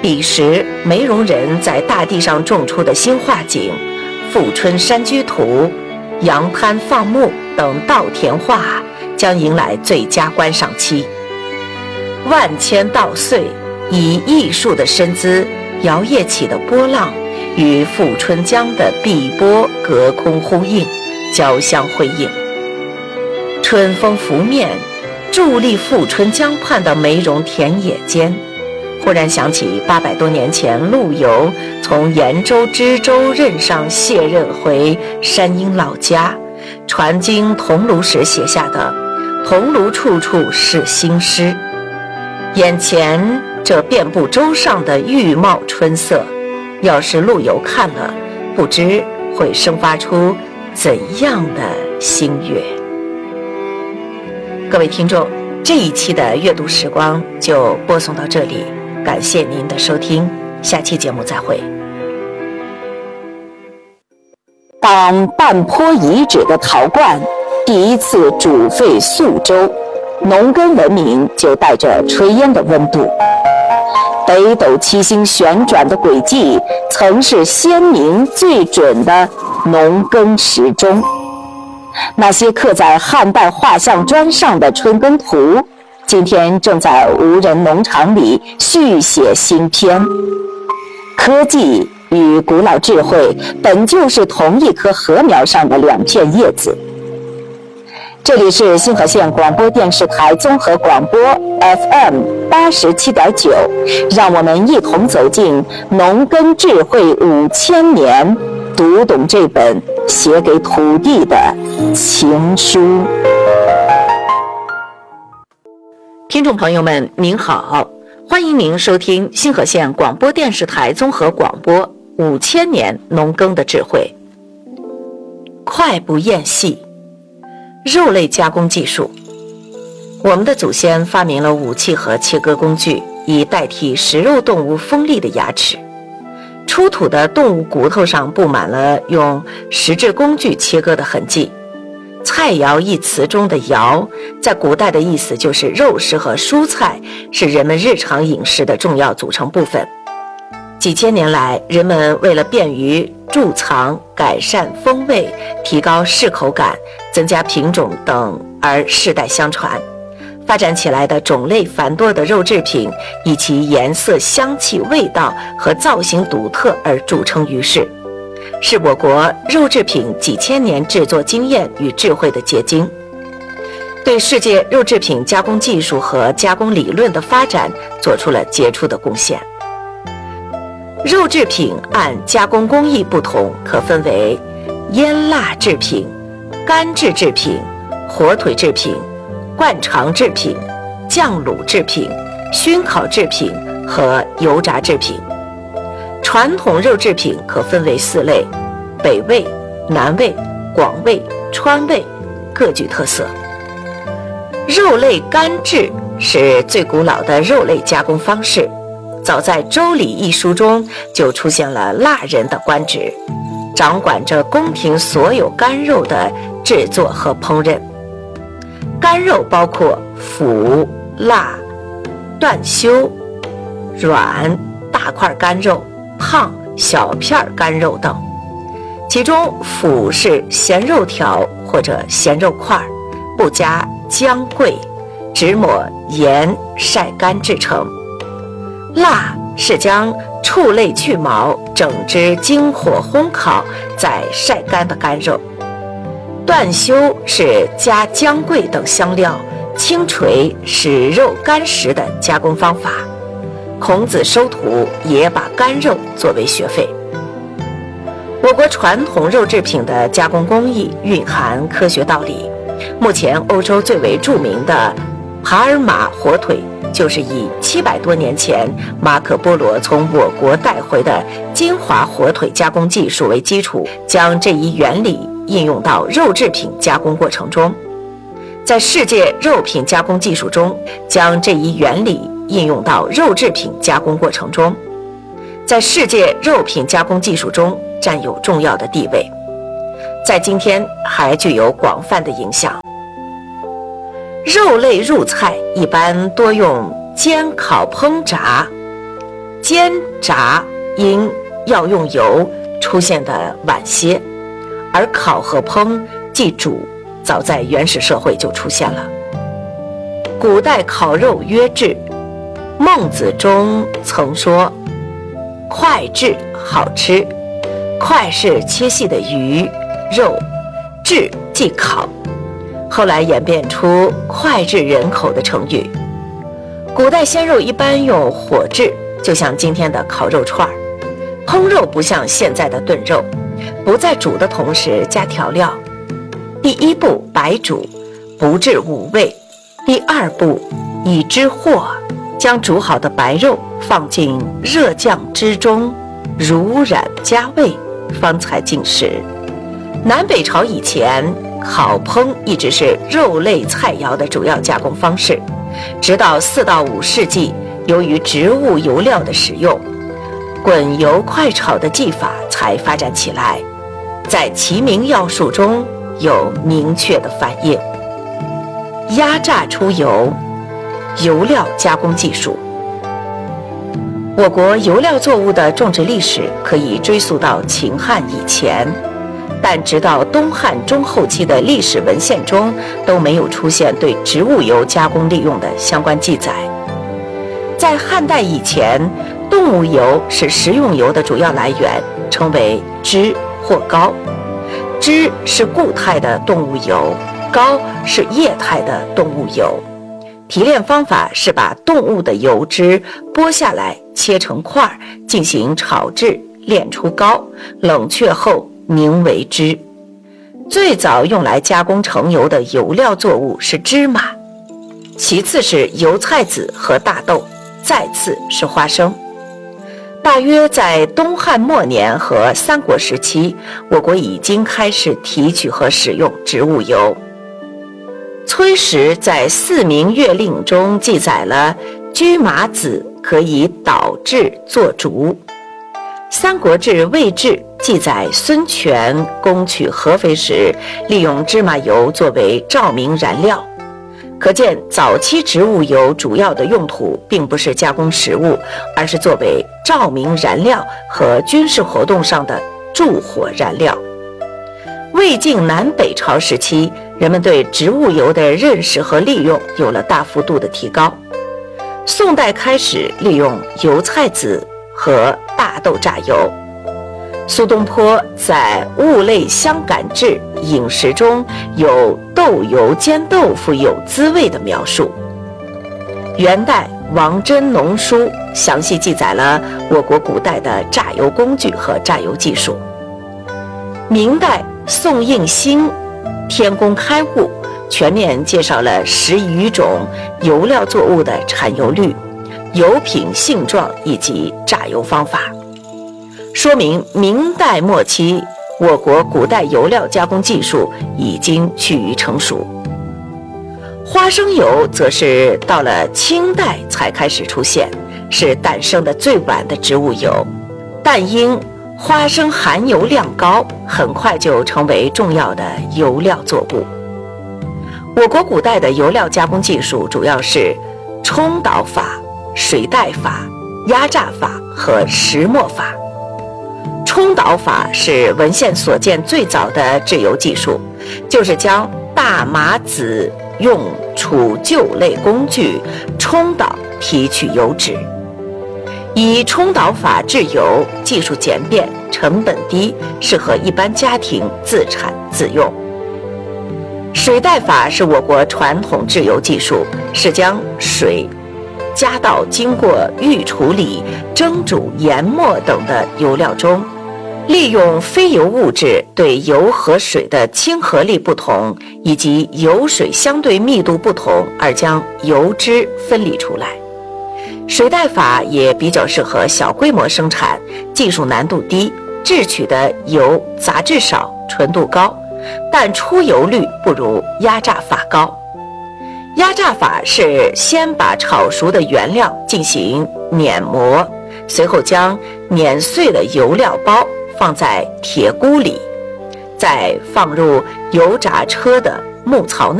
彼时梅荣人在大地上种出的新画景、富春山居图、杨滩放牧等稻田画将迎来最佳观赏期。万千稻穗以艺术的身姿摇曳起的波浪，与富春江的碧波隔空呼应，交相辉映。春风拂面，伫立富春江畔的梅荣田野间，忽然想起800多年前陆游从延州知州任上卸任回山阴老家，传经桐庐时写下的“桐庐处处是新诗”。眼前这遍布洲上的郁茂春色，要是陆游看了，不知会生发出怎样的心悦。各位听众，这一期的阅读时光就播送到这里，感谢您的收听，下期节目再会。 当半坡遗址的陶罐第一次煮沸宿州，农耕文明就带着炊烟的温度。北斗七星旋转的轨迹，曾是鲜明最准的农耕时钟。那些刻在汉代画像砖上的春耕图，今天正在无人农场里续写新篇。科技与古老智慧本就是同一棵禾苗上的2片叶子。这里是星河县广播电视台综合广播 FM 87.9，让我们一同走进农耕智慧5000年，读懂这本写给土地的情书。 听众朋友们您好，欢迎您收听星河县广播电视台综合广播5000年农耕的智慧。快不厌细，肉类加工技术。我们的祖先发明了武器和切割工具，以代替食肉动物锋利的牙齿。出土的动物骨头上布满了用石质工具切割的痕迹。菜肴一词中的肴，在古代的意思就是肉食和蔬菜是人们日常饮食的重要组成部分。几千年来，人们为了便于贮藏、改善风味、提高适口感、增加品种等而世代相传，发展起来的种类繁多的肉制品，以其颜色、香气、味道和造型独特而著称于世，是我国肉制品几千年制作经验与智慧的结晶，对世界肉制品加工技术和加工理论的发展做出了杰出的贡献。肉制品按加工工艺不同，可分为腌腊制品、干制制品、火腿制品、灌肠制品、酱卤制品、熏烤制品和油炸制品。传统肉制品可分为4类：北魏、南魏、广魏、川魏，各具特色。肉类干制是最古老的肉类加工方式，早在《周礼》一书中就出现了腊人的官职，掌管着宫廷所有干肉的制作和烹饪。干肉包括腐、腊、断修、软、大块干肉、胖、小片干肉等。其中腐是咸肉条或者咸肉块，不加姜桂，只抹盐晒干制成。腊是将畜类去毛，整只经火烘烤再晒干的干肉。断修是加姜桂等香料轻锤使肉干实的加工方法。孔子收徒也把干肉作为学费。我国传统肉制品的加工工艺蕴含科学道理。目前欧洲最为著名的帕尔马火腿，就是以700多年前马可波罗从我国带回的金华火腿加工技术为基础，将这一原理应用到肉制品加工过程中。在世界肉品加工技术中，将这一原理应用到肉制品加工过程中，在世界肉品加工技术中占有重要的地位，在今天还具有广泛的影响。肉类入菜一般多用煎、烤、烹、炸， 煎炸因要用油出现的晚些，而烤和烹即煮早在原始社会就出现了。古代烤肉曰炙，孟子中曾说脍炙好吃，脍是切细的鱼肉，炙即烤，后来演变出脍炙人口的成语。古代鲜肉一般用火炙，就像今天的烤肉串儿。烹肉不像现在的炖肉，不在煮的同时加调料。第一步白煮，不致五味。第二步以之和，将煮好的白肉放进热酱汁中，濡染加味，方才进食。南北朝以前，烤烹一直是肉类菜肴的主要加工方式，直到4到5世纪，由于植物油料的使用，滚油快炒的技法才发展起来，在《齐民要术》中有明确的反映。压榨出油，油料加工技术。我国油料作物的种植历史可以追溯到秦汉以前，但直到东汉中后期的历史文献中都没有出现对植物油加工利用的相关记载。在汉代以前，动物油是食用油的主要来源，称为脂或膏。脂是固态的动物油，膏是液态的动物油。提炼方法是把动物的油脂剥下来切成块，进行炒制，炼出膏，冷却后凝为脂。最早用来加工成油的油料作物是芝麻，其次是油菜籽和大豆，再次是花生。大约在东汉末年和三国时期，我国已经开始提取和使用植物油。崔实在《四民月令》中记载了驹麻籽可以捣制做竹。三国志魏志记载孙权攻取合肥时，利用芝麻油作为照明燃料。可见早期植物油主要的用途并不是加工食物，而是作为照明燃料和军事活动上的助火燃料。魏晋南北朝时期，人们对植物油的认识和利用有了大幅度的提高。宋代开始利用油菜籽和大豆榨油。苏东坡在《物类相感志饮食》中有豆油煎豆腐有滋味的描述。元代王真农书详细记载了我国古代的榨油工具和榨油技术。明代宋应星天工开物全面介绍了10余种油料作物的产油率、油品性状以及榨油方法，说明明代末期我国古代油料加工技术已经趋于成熟。花生油则是到了清代才开始出现，是诞生的最晚的植物油，但因花生含油量高，很快就成为重要的油料作物。我国古代的油料加工技术主要是冲捣法、水带法、压榨法和石磨法。冲捣法是文献所见最早的制油技术，就是将大麻籽用杵臼类工具冲捣提取油脂。以冲捣法制油，技术简便，成本低，适合一般家庭自产自用。水带法是我国传统制油技术，是将水加到经过预处理、蒸煮、研磨等的油料中，利用非油物质对油和水的亲和力不同，以及油水相对密度不同而将油脂分离出来。水带法也比较适合小规模生产，技术难度低，制取的油杂质少，纯度高，但出油率不如压榨法高。压榨法是先把炒熟的原料进行碾磨，随后将碾碎的油料包放在铁箍里，再放入油炸车的木槽内。